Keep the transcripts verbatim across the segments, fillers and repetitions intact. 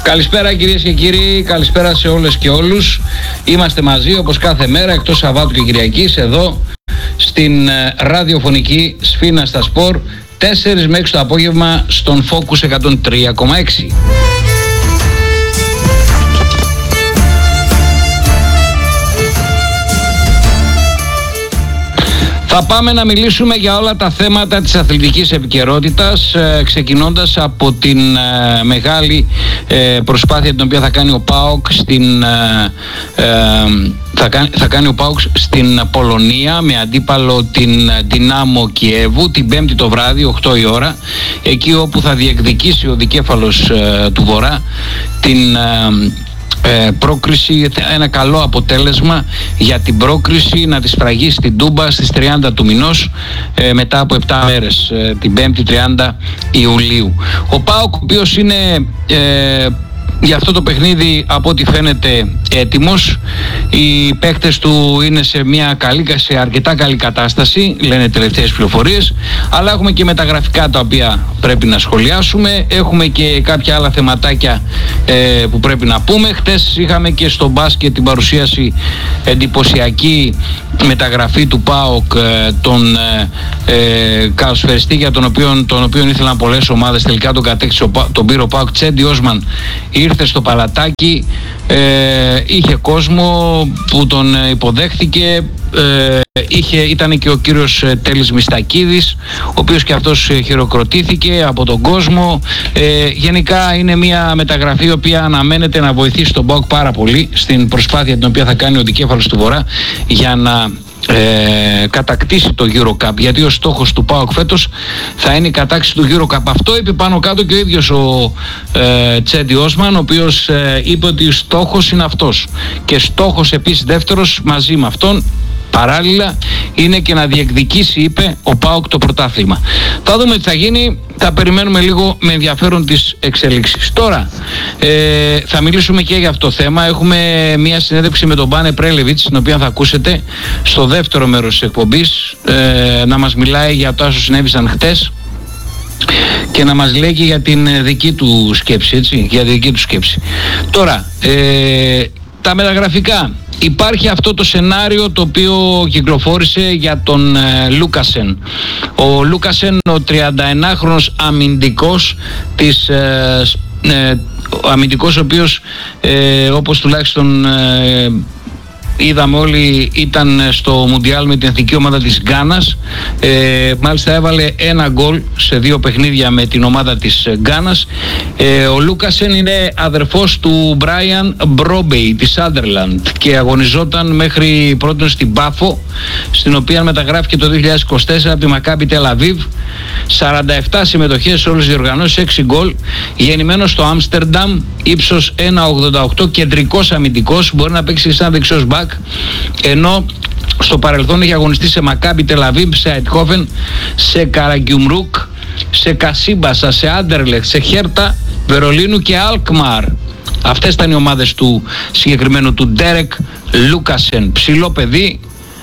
Καλησπέρα κυρίες και κύριοι, καλησπέρα σε όλες και όλους. Είμαστε μαζί όπως κάθε μέρα εκτός Σαββάτου και Κυριακής εδώ στην ραδιοφωνική Σφίνα στα Σπορ, τέσσερις με έξι το απόγευμα στον Focus εκατόν τρία κόμμα έξι. Θα πάμε να μιλήσουμε για όλα τα θέματα της αθλητικής επικαιρότητας, ε, ξεκινώντας από την ε, μεγάλη ε, προσπάθεια την οποία θα κάνει ο ΠΑΟΚ στην, ε, ε, θα κάνει, θα κάνει ο ΠΑΟΚ στην Πολωνία με αντίπαλο την Δυνάμο Κιέβου την Πέμπτη το βράδυ, οκτώ η ώρα, εκεί όπου θα διεκδικήσει ο δικέφαλος ε, του Βορρά την ε, Ε, πρόκριση, ένα καλό αποτέλεσμα για την πρόκριση να τη σφραγεί στην Τούμπα στις τριάντα του μηνός, ε, μετά από επτά μέρες, ε, την Πέμπτη τριάντα Ιουλίου. Ο ΠΑΟΚ, ο οποίος είναι ε, για αυτό το παιχνίδι από ό,τι φαίνεται έτοιμος, οι παίκτες του είναι σε μια καλή, σε αρκετά καλή κατάσταση, λένε τελευταίες πληροφορίες, αλλά έχουμε και μεταγραφικά τα οποία πρέπει να σχολιάσουμε, έχουμε και κάποια άλλα θεματάκια ε, που πρέπει να πούμε. Χτες είχαμε και στο μπάσκετ την παρουσίαση εντυπωσιακή μεταγραφή του ΠΑΟΚ, ε, τον ε, ε, καλοσφαιριστή για τον οποίο, τον οποίο ήθελαν πολλές ομάδες, τελικά τον κατέκτησε τον πήρε ο ΠΑΟΚ. Τσέντι Όσμαν ήρθε στο Παλατάκι, ε, είχε κόσμο που τον υποδέχθηκε, ε, είχε, ήταν και ο κύριος Τέλης Μιστακίδης, ο οποίος και αυτός χειροκροτήθηκε από τον κόσμο. Ε, γενικά είναι μια μεταγραφή η οποία αναμένεται να βοηθήσει τον ΠΑΟΚ πάρα πολύ στην προσπάθεια την οποία θα κάνει ο δικέφαλος του Βορρά για να Ε, κατακτήσει το EuroCup, γιατί ο στόχος του ΠΑΟΚ φέτος θα είναι η κατάκτηση του EuroCup. Αυτό είπε πάνω κάτω και ο ίδιος ο ε, Τσέντι Όσμαν, ο οποίος ε, είπε ότι στόχος είναι αυτός, και στόχος επίσης δεύτερος μαζί με αυτόν παράλληλα είναι και να διεκδικήσει, είπε, ο ΠΑΟΚ το πρωτάθλημα. Θα δούμε τι θα γίνει, θα περιμένουμε λίγο με ενδιαφέρον τις εξελίξεις. Τώρα ε, θα μιλήσουμε και για αυτό το θέμα. Έχουμε μια συνέντευξη με τον Μπάνε Πρέλεβιτς, την οποία θα ακούσετε στο δεύτερο μέρος της εκπομπής, ε, να μας μιλάει για το όσο συνέβησαν χτες και να μας λέει και για την δική του σκέψη, έτσι, για τη δική του σκέψη. Τώρα, ε, τα μεταγραφικά. Υπάρχει αυτό το σενάριο το οποίο κυκλοφόρησε για τον ε, Λούκασεν. Ο Λούκασεν, ο τριανταενάχρονος αμυντικός της ε, ε, ο αμυντικός ο οποίος ε, όπως τουλάχιστον ε, είδαμε όλοι, ήταν στο Μουντιάλ με την εθνική ομάδα της Γκάνας, ε, μάλιστα έβαλε ένα γκολ σε δύο παιχνίδια με την ομάδα της Γκάνας. ε, ο Λούκασεν είναι αδερφός του Μπράιαν Μπρόμπεϊ της Σάντερλαντ και αγωνιζόταν μέχρι πρώτον στην Πάφο, στην οποία μεταγράφηκε το δύο χιλιάδες είκοσι τέσσερα από τη Μακάμπι Τελ Αβίβ. Σαράντα επτά συμμετοχές σε όλες τις διοργανώσεις, έξι γκολ, γεννημένος στο Άμστερνταμ, ύψος ένα ογδόντα οκτώ, κεντρικός αμυντικός, μπορεί να παίξει σαν δεξιός μπακ, ενώ στο παρελθόν είχε αγωνιστεί σε Μακάμπι Τελ Αβίβ, σε Αιτχόφεν, σε Καραγκιουμρούκ, σε Κασίμπασα, σε Άντερλεχτ, σε Χέρτα Βερολίνου και Αλκμαρ. Αυτές ήταν οι ομάδες του συγκεκριμένου του Ντέρεκ Λούκασεν. Ψηλό παιδί,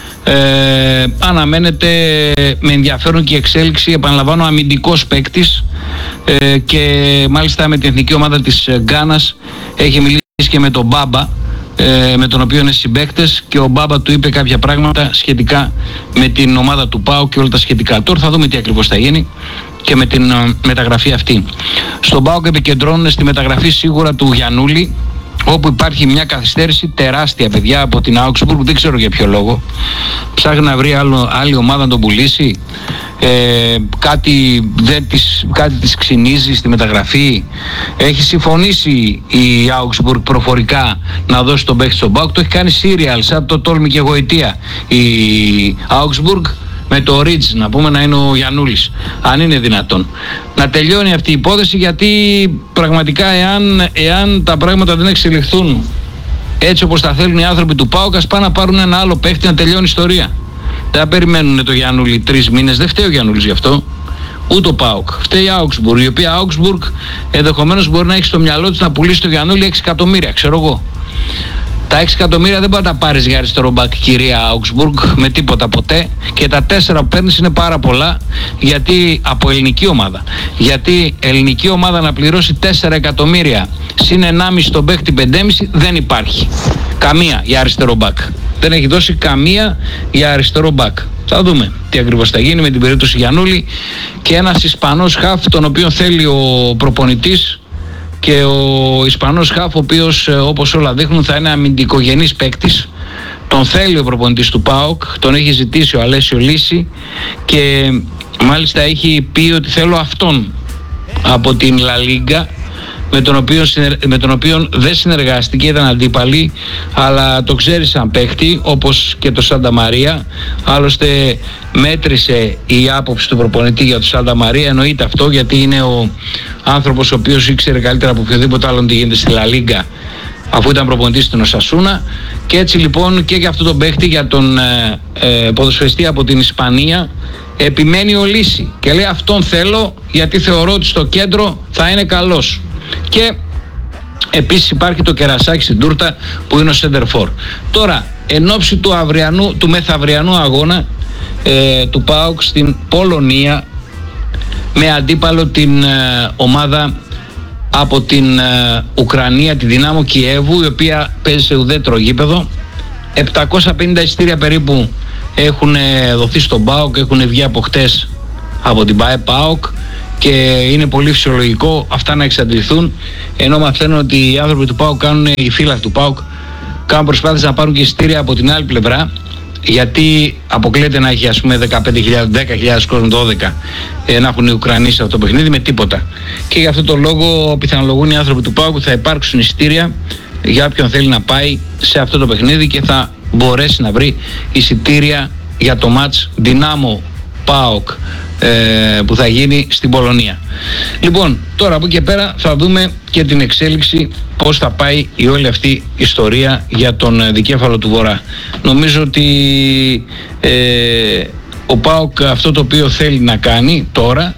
ε, αναμένεται με ενδιαφέρον και εξέλιξη, επαναλαμβάνω, αμυντικός παίκτης, ε, και μάλιστα με την εθνική ομάδα της Γκάνας έχει μιλήσει και με τον Μπάμπα, με τον οποίο είναι συμπαίκτες, και ο Μπάμπα του είπε κάποια πράγματα σχετικά με την ομάδα του ΠΑΟ και όλα τα σχετικά. Τώρα θα δούμε τι ακριβώς θα γίνει και με την μεταγραφή αυτή. Στον ΠΑΟ επικεντρώνουν στη μεταγραφή σίγουρα του Γιαννούλη, όπου υπάρχει μια καθυστέρηση τεράστια, παιδιά, από την Augsburg, δεν ξέρω για ποιο λόγο. Ψάχνει να βρει άλλο, άλλη ομάδα να τον πουλήσει. Ε, κάτι, δεν της, κάτι της ξυνίζει στη μεταγραφή. Έχει συμφωνήσει η Augsburg προφορικά να δώσει τον παίκτη στον ΠΑΟΚ. Το έχει κάνει serial, σαν το τόλμη και γοητεία η Augsburg με το Ridge, να πούμε, να είναι ο Γιαννούλης, αν είναι δυνατόν να τελειώνει αυτή η υπόθεση, γιατί πραγματικά εάν, εάν τα πράγματα δεν εξελιχθούν έτσι όπως τα θέλουν οι άνθρωποι του ΠΑΟΚ, ας πάνε να πάρουν ένα άλλο παίχτη να τελειώνει η ιστορία. Δεν περιμένουν το Γιαννούλη τρεις μήνες, δεν φταίει ο Γιαννούλης γι' αυτό, ούτε ο ΠΑΟΚ, φταίει η Augsburg, η οποία Augsburg ενδεχομένως μπορεί να έχει στο μυαλό της να πουλήσει το Γιαννούλη έξι εκατομμύρια, ξέρω εγώ. Τα έξι εκατομμύρια δεν μπορεί να τα πάρεις για αριστερό μπακ, κυρία Augsburg, με τίποτα ποτέ. Και τα τέσσερα που παίρνεις είναι πάρα πολλά, γιατί από ελληνική ομάδα. Γιατί ελληνική ομάδα να πληρώσει τέσσερα εκατομμύρια συν ενάμιση στον παίχτη πέντε κόμμα πέντε δεν υπάρχει. Καμία για αριστερό μπακ. Δεν έχει δώσει καμία για αριστερό μπακ. Θα δούμε τι ακριβώς θα γίνει με την περίπτωση Γιαννούλη. Και ένας Ισπανός χαφ, τον οποίο θέλει ο προπονητής, και ο Ισπανός χαφ, ο οποίος όπως όλα δείχνουν θα είναι αμυντικογενής παίκτης. Τον θέλει ο προπονητής του ΠΑΟΚ, τον έχει ζητήσει ο Αλέσιο Λύση και μάλιστα έχει πει ότι θέλω αυτόν από την Λα Λίγκα, με τον οποίο, με τον οποίο δεν συνεργάστηκε, ήταν αντίπαλοι, αλλά το ξέρει σαν παίχτη, όπως και το Σάντα Μαρία. Άλλωστε μέτρησε η άποψη του προπονητή για το Σάντα Μαρία, εννοείται αυτό, γιατί είναι ο άνθρωπος ο οποίος ήξερε καλύτερα από οποιοδήποτε άλλον τι γίνεται στη Λα Λίγκα, αφού ήταν προπονητής στην Οσασούνα. Και έτσι λοιπόν και για αυτό τον παίχτη, για τον ε, ε, ποδοσφαιριστή από την Ισπανία, επιμένει ο Λύση και λέει αυτόν θέλω, γιατί θεωρώ ότι στο κέντρο θα είναι καλός. Και επίσης υπάρχει το κερασάκι στην τούρτα που είναι ο center for. Τώρα, εν ώψη του, αυριανού, του μεθαυριανού αγώνα ε, του ΠΑΟΚ στην Πολωνία, με αντίπαλο την ε, ομάδα από την ε, Ουκρανία, τη Δυνάμο Κιέβου, η οποία παίζει σε ουδέτερο γήπεδο, επτακόσια πενήντα εισιτήρια περίπου έχουν δοθεί στον ΠΑΟΚ, έχουν βγει από χτες από την ΠΑΕ ΠΑΟΚ, και είναι πολύ φυσιολογικό αυτά να εξαντληθούν, ενώ μαθαίνουν ότι οι άνθρωποι του ΠΑΟΚ κάνουν, οι φίλαθλοι του ΠΑΟΚ κάνουν προσπάθειες να πάρουν και εισιτήρια από την άλλη πλευρά, γιατί αποκλείεται να έχει, ας πούμε, δεκαπέντε χιλιάδες, δέκα χιλιάδες κόσμο, δώδεκα ε, να έχουν οι Ουκρανοί σε αυτό το παιχνίδι με τίποτα. Και γι' αυτό το λόγο πιθανολογούν οι άνθρωποι του ΠΑΟΚ ότι θα υπάρξουν εισιτήρια για όποιον θέλει να πάει σε αυτό το παιχνίδι και θα μπορέσει να βρει εισιτήρια για το μάτς Δυνάμο ΠΑΟΚ ε, που θα γίνει στην Πολωνία. Λοιπόν, τώρα από εκεί και πέρα θα δούμε και την εξέλιξη, πώς θα πάει η όλη αυτή ιστορία για τον δικέφαλο του Βορρά. Νομίζω ότι ε, ο ΠΑΟΚ αυτό το οποίο θέλει να κάνει τώρα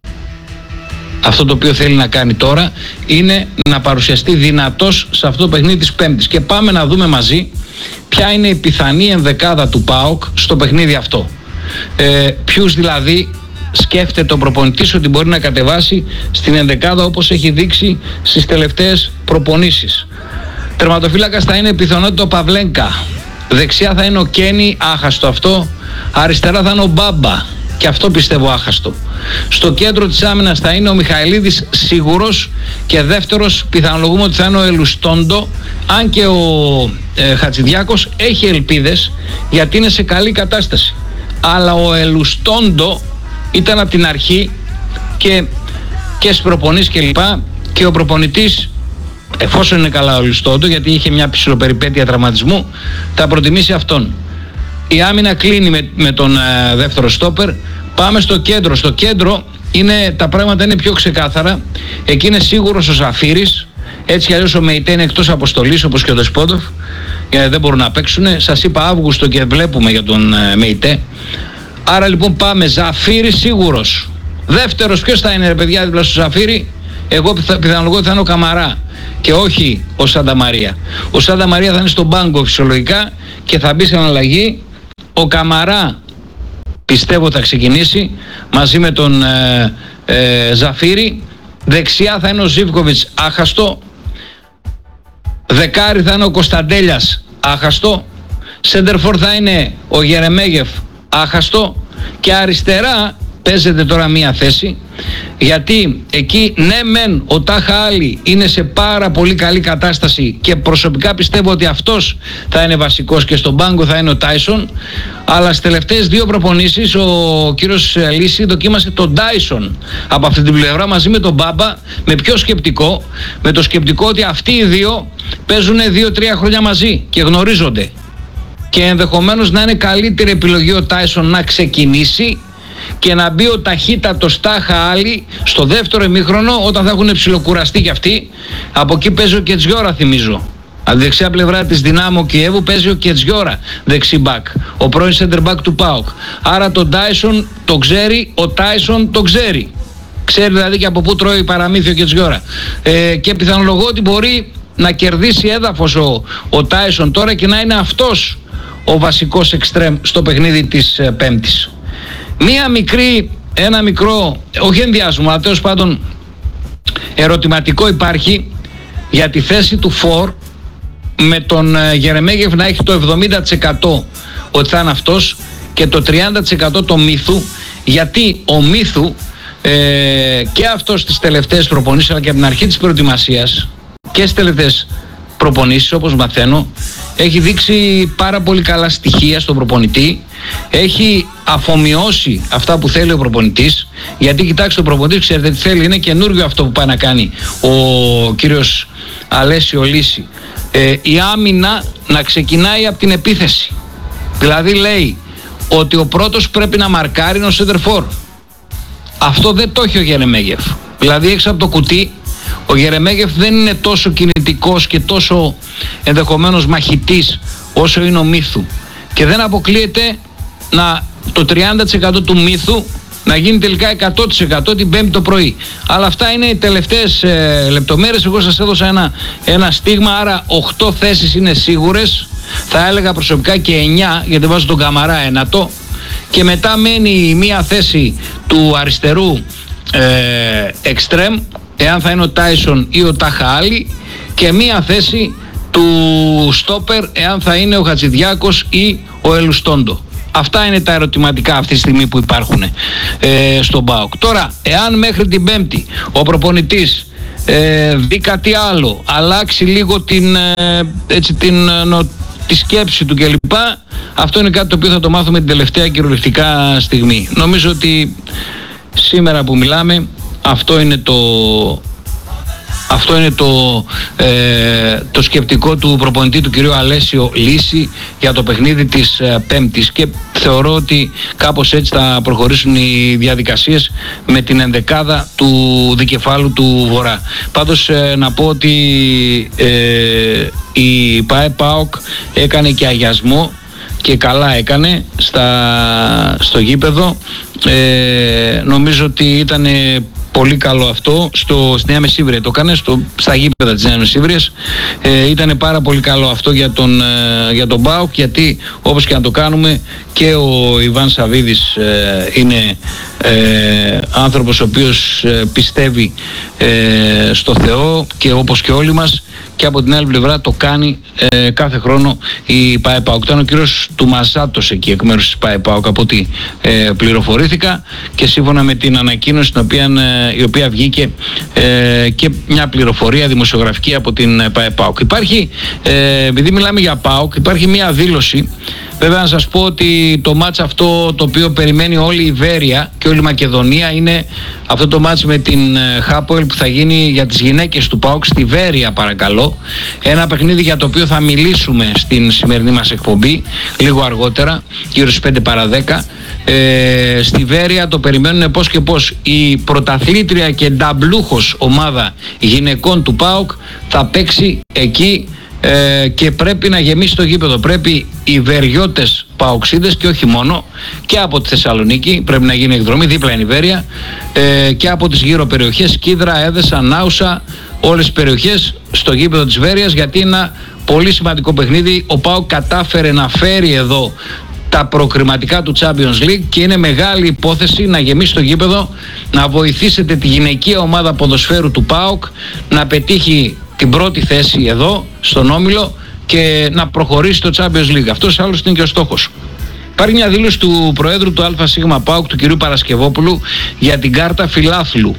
αυτό το οποίο θέλει να κάνει τώρα είναι να παρουσιαστεί δυνατός σε αυτό το παιχνίδι της Πέμπτης. Και πάμε να δούμε μαζί ποια είναι η πιθανή ενδεκάδα του ΠΑΟΚ στο παιχνίδι αυτό. Ε, ποιους δηλαδή σκέφτεται ο προπονητής ότι μπορεί να κατεβάσει στην ενδεκάδα, όπως έχει δείξει στις τελευταίες προπονήσεις. Τερματοφύλακας θα είναι πιθανότητα ο Παυλένκα. Δεξιά θα είναι ο Κένι, άχαστο αυτό. Αριστερά θα είναι ο Μπάμπα, και αυτό πιστεύω άχαστο. Στο κέντρο της άμυνας θα είναι ο Μιχαηλίδης σίγουρος, και δεύτερος πιθανολογούμε ότι θα είναι ο Ελουστόντο, αν και ο ε, Χατζηδιάκος έχει ελπίδες γιατί είναι σε καλή κατάσταση. Αλλά ο Ελουστόντο ήταν από την αρχή και, και στις προπονήσεις και λοιπά, και ο προπονητής, εφόσον είναι καλά ο Ελουστόντο, γιατί είχε μια ψηλοπεριπέτεια τραυματισμού, θα προτιμήσει αυτόν. Η άμυνα κλείνει με, με τον ε, δεύτερο στόπερ. Πάμε στο κέντρο. Στο κέντρο είναι, τα πράγματα είναι πιο ξεκάθαρα. Εκεί είναι σίγουρος ο Ζαφύρης. Έτσι κι αλλιώς ο Μεϊτέ είναι εκτός αποστολής, όπως και ο Δεσπότοφ, γιατί δεν μπορούν να παίξουν. Σας είπα Αύγουστο και βλέπουμε για τον ε, Μεϊτέ. Άρα λοιπόν πάμε Ζαφύρη σίγουρος. Δεύτερος ποιος θα είναι, ρε παιδιά, δίπλα στο Ζαφύρη? Εγώ πιθανολογώ ότι θα είναι ο Καμαρά και όχι ο Σάντα Μαρία. Ο Σάντα Μαρία θα είναι στον πάγκο φυσιολογικά και θα μπει σε αναλλαγή. Ο Καμαρά πιστεύω θα ξεκινήσει μαζί με τον ε, ε, Ζαφύρη. Δεξιά θα είναι ο Ζίβκοβιτς, άχαστο. Δεκάρι θα είναι ο Κωνσταντέλιας, άχαστο. Σέντερφορ θα είναι ο Γερεμέγεφ, άχαστο. Και αριστερά παίζεται τώρα μία θέση, γιατί εκεί ναι μεν ο Τάχα Άλλη είναι σε πάρα πολύ καλή κατάσταση και προσωπικά πιστεύω ότι αυτός θα είναι βασικός και στον πάγκο θα είναι ο Τάισον, αλλά στις τελευταίες δύο προπονήσεις ο κύριος Λύση δοκίμασε τον Τάισον από αυτή την πλευρά μαζί με τον Μπάμπα, με ποιο σκεπτικό? Με το σκεπτικό ότι αυτοί οι δύο παίζουν δύο τρία χρόνια μαζί και γνωρίζονται, και ενδεχομένως να είναι καλύτερη επιλογή ο Τάισον να ξεκινήσει και να μπει ο ταχύτατος Τάχα Άλλη στο δεύτερο ημίχρονο, όταν θα έχουν ψιλοκουραστεί κι αυτοί. Από εκεί παίζει ο Κετζιόρα, θυμίζω. Από τη δεξιά πλευρά της Δυνάμο Κιέβου παίζει ο Κετζιόρα, δεξί μπακ, ο πρώην center back του ΠΑΟΚ. Άρα τον Τάισον το ξέρει, ο Τάισον το ξέρει. Ξέρει δηλαδή και από πού τρώει παραμύθι ο Κετζιόρα. Ε, και πιθανολογώ ότι μπορεί να κερδίσει έδαφος ο, ο Τάισον τώρα και να είναι αυτός ο βασικός εξτρέμ στο παιχνίδι της ε, Πέμπτης. Μία μικρή, ένα μικρό, όχι ενδιάσμο, αλλά τέλος πάντων ερωτηματικό υπάρχει για τη θέση του φορ, με τον ε, Γερεμέγεφ να έχει το εβδομήντα τοις εκατό ότι θα είναι αυτός και το τριάντα τοις εκατό το Μίθου, γιατί ο Μίθου ε, και αυτός στις τελευταίες προπονήσεις αλλά και από την αρχή της προετοιμασίας και στις τελευταίες προπονήσεις, όπως μαθαίνω, έχει δείξει πάρα πολύ καλά στοιχεία στον προπονητή, έχει αφομοιώσει αυτά που θέλει ο προπονητής, γιατί κοιτάξτε, ο προπονητής ξέρετε τι θέλει, είναι καινούργιο αυτό που πάει να κάνει ο κύριος Αλέσιο Λύση, ε, η άμυνα να ξεκινάει από την επίθεση. Δηλαδή λέει ότι ο πρώτος πρέπει να μαρκάρει είναι ο σεντερφόρ. Αυτό δεν το έχει ο Γερεμέγεφ. Δηλαδή έξω από το κουτί ο Γερεμέγεφ δεν είναι τόσο κινητικός και τόσο ενδεχομένως μαχητής όσο είναι ο Μίθου, και δεν αποκλείεται να, το τριάντα τοις εκατό του Μίθου να γίνει τελικά εκατό τοις εκατό την Πέμπτη το πρωί. Αλλά αυτά είναι οι τελευταίες ε, λεπτομέρειες. Εγώ σας έδωσα ένα, ένα στίγμα, άρα οκτώ θέσεις είναι σίγουρες, θα έλεγα προσωπικά και εννιά, γιατί βάζω τον Καμαρά ένατο, και μετά μένει μία θέση του αριστερού ε, εξτρέμ, εάν θα είναι ο Τάισον ή ο Ταχαάλη, και μία θέση του στόπερ, εάν θα είναι ο Χατζηδιάκος ή ο Ελουστόντο. Αυτά είναι τα ερωτηματικά αυτή τη στιγμή που υπάρχουν ε, στον ΠΑΟΚ. Τώρα, εάν μέχρι την Πέμπτη ο προπονητής ε, δει κάτι άλλο, αλλάξει λίγο την, ε, έτσι, την, νο, τη σκέψη του κλπ, αυτό είναι κάτι το οποίο θα το μάθουμε την τελευταία κυριολεκτικά στιγμή. Νομίζω ότι σήμερα που μιλάμε αυτό είναι το... Αυτό είναι το, ε, το σκεπτικό του προπονητή του κυρίου Αλέσιο Λύση για το παιχνίδι της ε, Πέμπτης, και θεωρώ ότι κάπως έτσι θα προχωρήσουν οι διαδικασίες με την ενδεκάδα του δικεφάλου του Βορρά. Πάντως ε, να πω ότι ε, η ΠΑΕ ΠΑΟΚ έκανε και αγιασμό και καλά έκανε στα, στο γήπεδο. Ε, νομίζω ότι ήταν πολύ καλό αυτό. Στο, στη Νέα Μεσσύβρια το έκανε, στο, στα γήπεδα της Νέας Μεσσύβριας. Ε, ήταν πάρα πολύ καλό αυτό για τον, ε, για τον ΠΑΟΚ, γιατί όπως και να το κάνουμε, και ο Ιβάν Σαβίδης ε, είναι ε, άνθρωπος ο οποίος ε, πιστεύει ε, στο Θεό, και όπως και όλοι μας, και από την άλλη πλευρά το κάνει ε, κάθε χρόνο η ΠΑΕ ΠΑΟΚ. Ήταν ο κύριος Τουμαζάτος εκεί εκ μέρους της ΠΑΕ ΠΑΟΚ, από ό,τι ε, πληροφορήθηκα, και σύμφωνα με την ανακοίνωση την οποία, ε, η οποία βγήκε ε, και μια πληροφορία δημοσιογραφική από την ΠΑΕ ΠΑΟΚ. Υπάρχει, ε, επειδή μιλάμε για ΠΑΟΚ, υπάρχει μια δήλωση. Βέβαια να σας πω ότι το μάτς αυτό το οποίο περιμένει όλη η Βέρεια και όλη η Μακεδονία είναι αυτό το μάτς με την Χάποελ που θα γίνει για τις γυναίκες του ΠΑΟΚ στη Βέρεια, παρακαλώ. Ένα παιχνίδι για το οποίο θα μιλήσουμε στην σημερινή μας εκπομπή λίγο αργότερα, γύρω στις πέντε παρά δέκα. Ε, στη Βέρεια το περιμένουν πώς και πώς. Η πρωταθλήτρια και νταμπλούχος ομάδα γυναικών του ΠΑΟΚ θα παίξει εκεί. Ε, και πρέπει να γεμίσει το γήπεδο. Πρέπει οι βεριώτες παοξίδες, και όχι μόνο, και από τη Θεσσαλονίκη πρέπει να γίνει εκδρομή, δίπλα είναι η Βέρεια, ε, και από τις γύρω περιοχές, Κίδρα, Έδεσα, Νάουσα, όλες τις περιοχές στο γήπεδο της Βέρειας, γιατί είναι ένα πολύ σημαντικό παιχνίδι. Ο ΠΑΟΚ κατάφερε να φέρει εδώ τα προκριματικά του Champions League και είναι μεγάλη υπόθεση να γεμίσει το γήπεδο, να βοηθήσετε τη γυναικεία ομάδα ποδοσφαίρου του ΠΑΟΚ να πετύχει την πρώτη θέση εδώ στον όμιλο και να προχωρήσει το Champions League. Αυτός άλλος είναι και ο στόχος. Υπάρχει μια δήλωση του Προέδρου του ΑΣ ΠΑΟΚ, του κυρίου Παρασκευόπουλου, για την κάρτα φιλάθλου.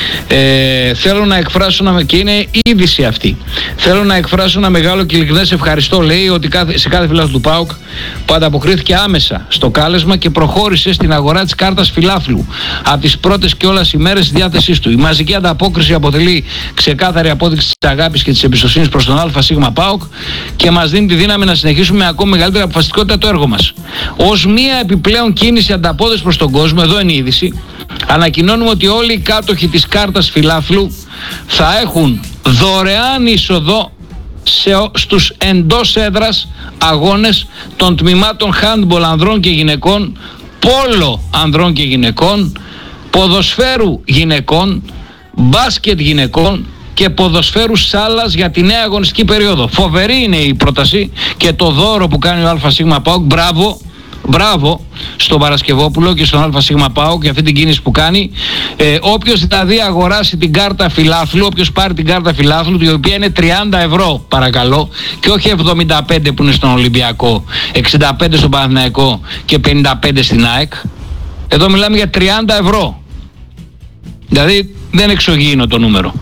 Ε, θέλω να εκφράσω, ένα, και είναι είδηση αυτή, θέλω να εκφράσω ένα μεγάλο και ειλικρινές ευχαριστώ, λέει, ότι κάθε, σε κάθε φιλάθλου του ΠΑΟΚ που ανταποκρίθηκε άμεσα στο κάλεσμα και προχώρησε στην αγορά της κάρτας φιλάθλου από τις πρώτες και όλες ημέρες της διάθεσής του. Η μαζική ανταπόκριση αποτελεί ξεκάθαρη απόδειξη της αγάπης και της εμπιστοσύνης προς τον ΑΣ ΠΑΟΚ και μας δίνει τη δύναμη να συνεχίσουμε με ακόμη μεγαλύτερη αποφασιστικότητα το έργο μας. Ως μία επιπλέον κίνηση ανταπόδοσης προς τον κόσμο, εδώ είναι η είδηση, ανακοινώνουμε ότι όλοι οι κάτοχοι της κάρτας φιλάθλου θα έχουν δωρεάν είσοδο σε, στους εντός έδρας αγώνες των τμήματων handball ανδρών και γυναικών, πόλο ανδρών και γυναικών, ποδοσφαίρου γυναικών, μπάσκετ γυναικών, και ποδοσφαίρου Σάλας για τη νέα αγωνιστική περίοδο. Φοβερή είναι η πρόταση και το δώρο που κάνει ο ΑΣ ΠΑΟΚ. Μπράβο, μπράβο στον Παρασκευόπουλο και στον ΑΣ ΠΑΟΚ για αυτή την κίνηση που κάνει. Ε, όποιος δηλαδή αγοράσει την κάρτα φιλάθλου, όποιος πάρει την κάρτα φιλάθλου, η οποία είναι τριάντα ευρώ παρακαλώ, και όχι εβδομήντα πέντε που είναι στον Ολυμπιακό, εξήντα πέντε στον Παναθηναϊκό και πενήντα πέντε στην ΑΕΚ. Εδώ μιλάμε για τριάντα ευρώ. Δηλαδή δεν είναι εξωγήινο το νούμερο.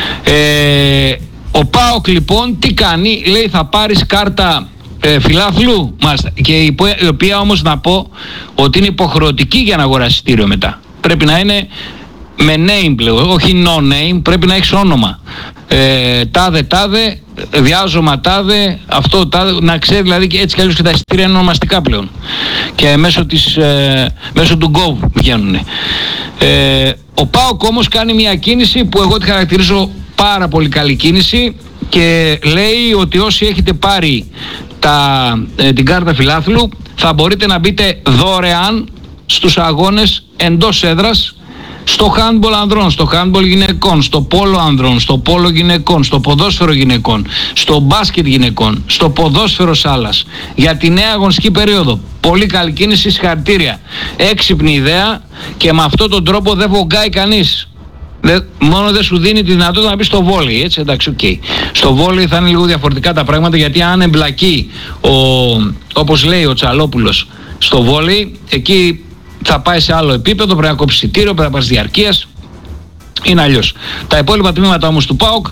Ε, ο ΠΑΟΚ λοιπόν τι κάνει? Λέει θα πάρεις κάρτα ε, φιλάθλου, μάλιστα, και η, η οποία όμως να πω ότι είναι υποχρεωτική για να αγοράσει εισιτήριο μετά. Πρέπει να είναι με name πλέον, όχι no name, πρέπει να έχεις όνομα. Ε, τάδε τάδε, διάζωμα τάδε, αυτό τάδε, να ξέρει δηλαδή και έτσι κι αλλιώς και τα εισιτήρια είναι ονομαστικά πλέον. Και μέσω, της, ε, μέσω του Gov βγαίνουν. Ε, ο ΠΑΟΚ όμως κάνει μια κίνηση που εγώ τη χαρακτηρίζω πάρα πολύ καλή κίνηση και λέει ότι όσοι έχετε πάρει τα, ε, την κάρτα φιλάθλου θα μπορείτε να μπείτε δωρεάν στους αγώνες εντός έδρας, στο handball ανδρών, στο handball γυναικών, στο πόλο ανδρών, στο πόλο γυναικών, στο ποδόσφαιρο γυναικών, στο μπάσκετ γυναικών, στο ποδόσφαιρο Σάλας για τη νέα αγωνιστική περίοδο. Πολύ καλή κίνηση, συγχαρητήρια. Έξυπνη ιδέα και με αυτόν τον τρόπο δεν βογκάει κανείς. Δε, μόνο δεν σου δίνει τη δυνατότητα να μπει στο βόλεϊ, έτσι, εντάξει, οκ. Okay. Στο βόλεϊ θα είναι λίγο διαφορετικά τα πράγματα, γιατί αν εμπλακεί, ο, όπως λέει ο Τσαλόπουλος, στο βόλεϊ, εκεί θα πάει σε άλλο επίπεδο, πρέπει να κόψει εισιτήριο, πρέπει να πας διαρκείας, είναι αλλιώς. Τα υπόλοιπα τμήματα όμως του ΠΑΟΚ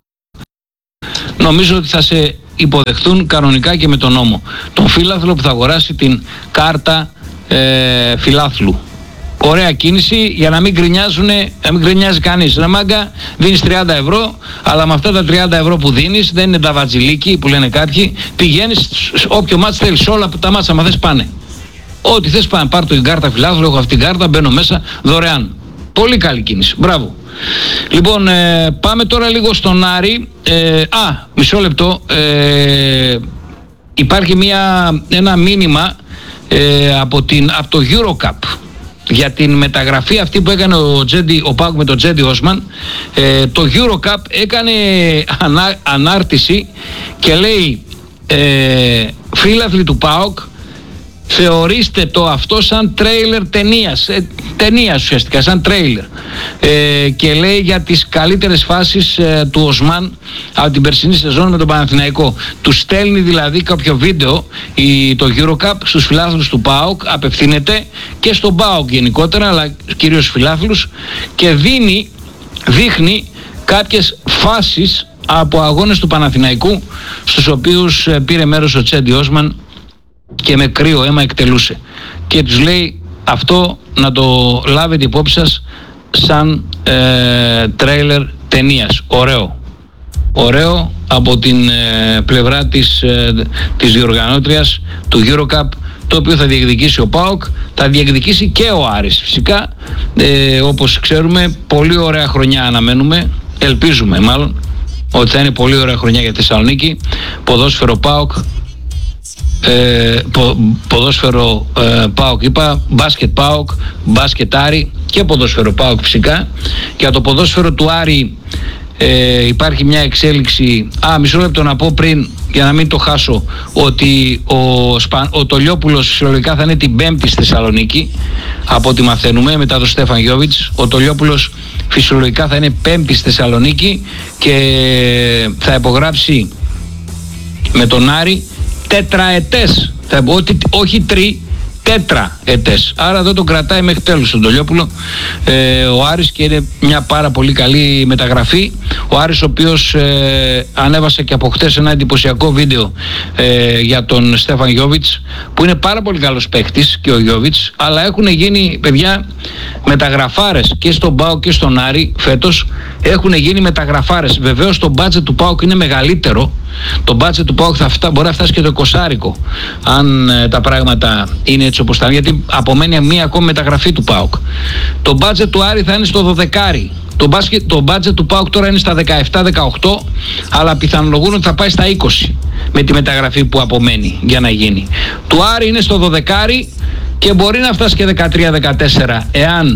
νομίζω ότι θα σε υποδεχθούν κανονικά και με τον νόμο. Τον φίλαθλο που θα αγοράσει την κάρτα ε, φιλάθλου. Ωραία κίνηση για να μην γκρινιάζουν, να μην γκρινιάζει κανείς. Ρε μάγκα, δίνεις τριάντα ευρώ, αλλά με αυτά τα τριάντα ευρώ που δίνεις, δεν είναι τα βατζιλίκι που λένε κάποιοι, πηγαίνεις όποιο μάτς θέλεις, όλα τα μάτσα μα θες πάνε. Ό,τι θες πάνε, πάρ' την κάρτα φιλάθλου, έχω αυτή την κάρτα, μπαίνω μέσα δωρεάν. Πολύ καλή κίνηση, μπράβο. Λοιπόν, ε, πάμε τώρα λίγο στον Άρη. Ε, α, μισό λεπτό. Ε, υπάρχει μια, ένα μήνυμα ε, από, την, από το EuroCup για την μεταγραφή αυτή που έκανε ο, Τζέντι, ο ΠΑΟΚ με τον Τζέντι Όσμαν. Ε, το EuroCup έκανε ανά, ανάρτηση και λέει ε, φίλαθλοι του ΠΑΟΚ, θεωρήστε το αυτό σαν τρέιλερ ταινίας, ε, ταινίας ουσιαστικά, σαν τρέιλερ. Ε, και λέει για τις καλύτερες φάσεις ε, του Οσμάν από την περσινή σεζόν με τον Παναθηναϊκό. Του στέλνει δηλαδή κάποιο βίντεο η, το EuroCup στους φιλάθλους του ΠΑΟΚ, απευθύνεται και στον ΠΑΟΚ γενικότερα, αλλά κυρίως φιλάθλους, και δίνει, δείχνει κάποιες φάσεις από αγώνες του Παναθηναϊκού στους οποίους ε, πήρε μέρος ο Τζέντι Όσμαν και με κρύο αίμα εκτελούσε, και τους λέει αυτό να το λάβετε υπόψη σας σαν ε, τρέιλερ ταινίας. Ωραίο, ωραίο από την ε, πλευρά της, ε, της διοργανώτριας του EuroCup, το οποίο θα διεκδικήσει ο ΠΑΟΚ, θα διεκδικήσει και ο Άρης φυσικά. Ε, όπως ξέρουμε, πολύ ωραία χρονιά αναμένουμε, ελπίζουμε μάλλον ότι θα είναι πολύ ωραία χρονιά για Θεσσαλονίκη. Ποδόσφαιρο ΠΑΟΚ, Ε, πο, ποδόσφαιρο ε, ΠΑΟΚ είπα, μπάσκετ ΠΑΟΚ, μπάσκετ Άρη και ποδόσφαιρο ΠΑΟΚ φυσικά. Για το ποδόσφαιρο του Άρη ε, υπάρχει μια εξέλιξη. Α, μισό λεπτό να πω πριν, για να μην το χάσω, ότι ο, Σπα, ο Τολιόπουλος φυσιολογικά θα είναι την Πέμπτη στη Θεσσαλονίκη, από ό,τι μαθαίνουμε μετά τον Στέφαν Γιόβιτς. Ο Τολιόπουλος φυσιολογικά θα είναι Πέμπτη στη Θεσσαλονίκη και θα υπογράψει με τον Άρη τετραετές, θα πω, όχι τρι, τέτρα ετές. Άρα δεν τον κρατάει μέχρι τέλους τον Τολιόπουλο ε, ο Άρης, και είναι μια πάρα πολύ καλή μεταγραφή. Ο Άρης ο οποίος ε, ανέβασε και από χτες ένα εντυπωσιακό βίντεο ε, για τον Στέφαν Γιόβιτς, που είναι πάρα πολύ καλός παίχτης και ο Γιόβιτς, αλλά έχουν γίνει, παιδιά, μεταγραφάρες και στον ΠΑΟΚ και στον Άρη φέτος. Έχουν γίνει μεταγραφάρες. Βεβαίως το μπάτζετ του ΠΑΟΚ είναι μεγαλύτερο. Το μπάτζετ του ΠΑΟΚ θα φτά, μπορεί να φτάσει και το εικοσάρικο αν ε, τα πράγματα είναι έτσι όπως θα είναι, γιατί απομένει μία ακόμη μεταγραφή του ΠΑΟΚ. Το μπάτζετ του Άρη θα είναι στο δωδεκάρι. Το, μπάσκετ, το μπάτζετ του ΠΑΟΚ τώρα είναι στα δεκαεπτά δεκαοκτώ, αλλά πιθανολογούν ότι θα πάει στα είκοσι με τη μεταγραφή που απομένει για να γίνει. Του Άρη είναι στο δωδεκάρι και μπορεί να φτάσει και δεκατρία δεκατέσσερα εάν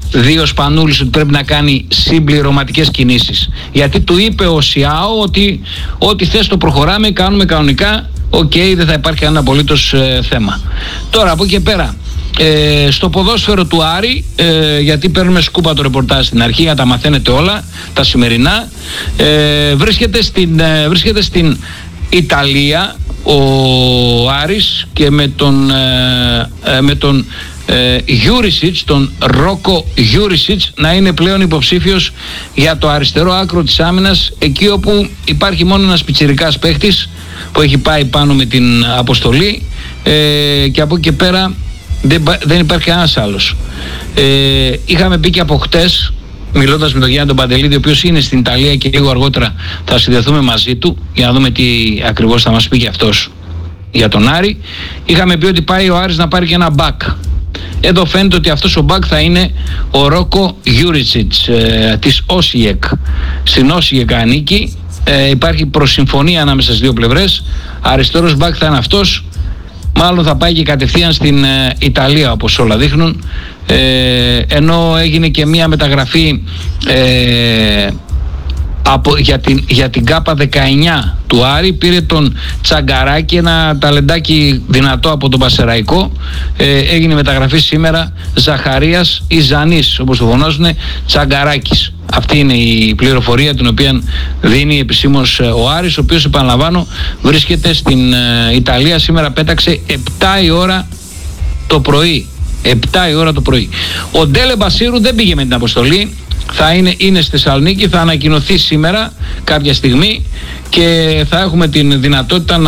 δύο Σπανούλης ότι πρέπει να κάνει συμπληρωματικές κινήσεις. Γιατί του είπε ο Σιάο ότι ό,τι θες το προχωράμε, κάνουμε κανονικά, οκ, okay, δεν θα υπάρχει κανένα απολύτως ε, θέμα. Τώρα από εκεί και πέρα, ε, στο ποδόσφαιρο του Άρη, ε, γιατί παίρνουμε σκούπα το ρεπορτάζ στην αρχή, για τα μαθαίνετε όλα, τα σημερινά, ε, βρίσκεται, στην, ε, βρίσκεται στην Ιταλία ο Άρης και με τον, ε, ε, με τον ε, Γιούρισιτς, τον Ρόκο Γιούρισιτς, να είναι πλέον υποψήφιος για το αριστερό άκρο της άμυνας, εκεί όπου υπάρχει μόνο ένας πιτσιρικάς παίχτης που έχει πάει πάνω με την αποστολή, ε, και από εκεί και πέρα δεν, δεν υπάρχει κανένας άλλος. Ε, είχαμε πει και από χτες, μιλώντας με τον Γιάννη τον Παντελίδη, ο οποίος είναι στην Ιταλία και λίγο αργότερα θα συνδεθούμε μαζί του για να δούμε τι ακριβώς θα μας πει και αυτός για τον Άρη. Είχαμε πει ότι πάει ο Άρης να πάρει και ένα μπακ. Εδώ φαίνεται ότι αυτός ο μπακ θα είναι ο Ρόκο Γιούρισιτς ε, της Όσιεκ. Στην Όσιεκ ανήκει, ε, υπάρχει προσυμφωνία ανάμεσα στις δύο πλευρές. Αριστερός μπακ θα είναι αυτός. Μάλλον θα πάει και κατευθείαν στην ε, Ιταλία, όπως όλα δείχνουν, ε, ενώ έγινε και μία μεταγραφή ε, από, για την, για την ΚΑΠΑ δεκαεννιά του Άρη. Πήρε τον Τσαγκαράκη, ένα ταλεντάκι δυνατό από τον Πασεραϊκό. ε, έγινε μεταγραφή σήμερα, Ζαχαρίας ή Ζανής όπως το φωνάζουν, Τσαγκαράκης. Αυτή είναι η πληροφορία την οποία δίνει επισήμως ο Άρης, ο οποίος, επαναλαμβάνω, βρίσκεται στην ε, Ιταλία. Σήμερα πέταξε επτά η ώρα το πρωί. επτά η ώρα το πρωί. Ο Ντέλε Μπασίρου δεν πήγε με την αποστολή. Θα είναι, είναι στη Θεσσαλονίκη, θα ανακοινωθεί σήμερα κάποια στιγμή και θα έχουμε την δυνατότητα να